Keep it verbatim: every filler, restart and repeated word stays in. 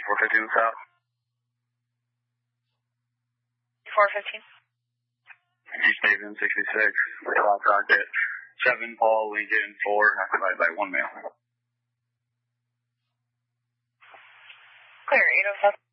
four fifteen south. four fifteen. East Haven sixty-six. South Rocket. seven Paul Lincoln four. Occupied by one male. Clear, eight oh seven.